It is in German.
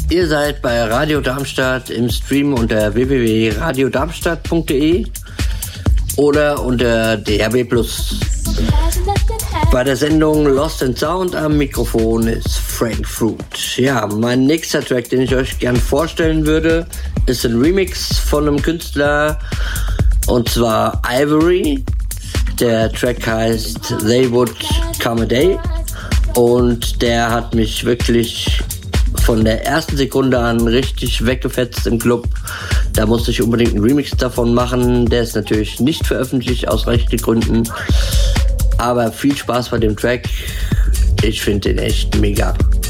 Ihr seid bei Radio Darmstadt im Stream unter www.radiodarmstadt.de oder unter DRB+. Bei der Sendung Lost in Sound am Mikrofon ist Frank Fruit. Ja, mein nächster Track, den ich euch gern vorstellen würde, ist ein Remix von einem Künstler, und zwar Ivory. Der Track heißt They Would Come a Day und der hat mich wirklich von der ersten Sekunde an richtig weggefetzt im Club. Da musste ich unbedingt einen Remix davon machen. Der ist natürlich nicht veröffentlicht aus rechtlichen Gründen. Aber viel Spaß bei dem Track. Ich finde den echt mega.